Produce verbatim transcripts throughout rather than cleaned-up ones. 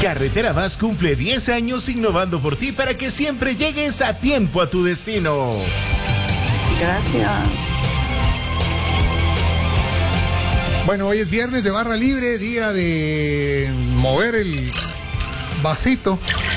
Carretera Vaz cumple diez años innovando por ti para que siempre llegues a tiempo a tu destino. Gracias. Bueno, hoy es viernes de barra libre, día de mover el vasito.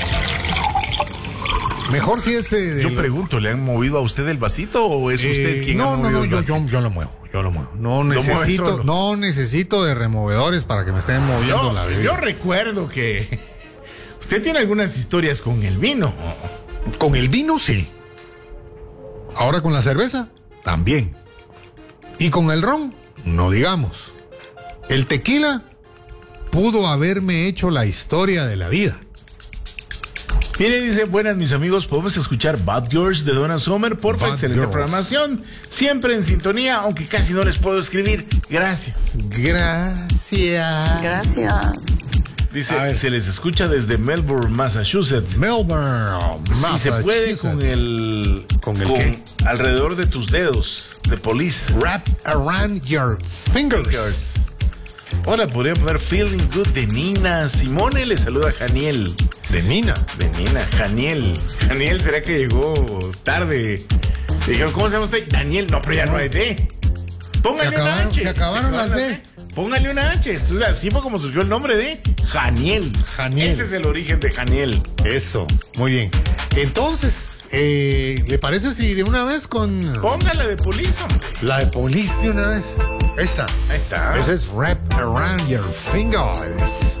Mejor si es... Eh, Yo lo... pregunto, ¿le han movido a usted el vasito o es eh, usted quien no, ha no, movido no, el yo, vasito? yo, yo lo muevo, yo lo muevo. No necesito, no necesito de removedores para que me estén moviendo yo, la bebida. Yo recuerdo que usted tiene algunas historias con el vino. Con el vino, sí. Ahora con la cerveza, también. Y con el ron, no digamos. El tequila pudo haberme hecho la historia de la vida. Mire, dice, buenas mis amigos, podemos escuchar Bad Girls de Donna Summer, porfa, Bad excelente Girls. programación, siempre en sintonía, aunque casi no les puedo escribir, gracias. Gracias. Gracias. Dice, se les escucha desde Melbourne, Massachusetts. Melbourne, Si se puede con el... ¿Con el qué? Alrededor de tus dedos, de Police. Wrap around your fingers. Fingers. Ahora podría poner Feeling Good de Nina Simone, le saluda Janiel. De Nina. De Nina, Janiel. Janiel, ¿será que llegó tarde? Le dijeron, ¿cómo se llama usted? Daniel, no, pero ya no hay D. Póngale Se una acabaron- H. se acabaron las D. Póngale una H. Entonces así fue como surgió el nombre de Janiel. Janiel. Ese es el origen de Janiel. Eso, muy bien. Entonces, eh, ¿le parece si de una vez con Póngala de Police, hombre. la de Police de una vez? Esta. Ahí está. Ese es Wrap Around Your Fingers.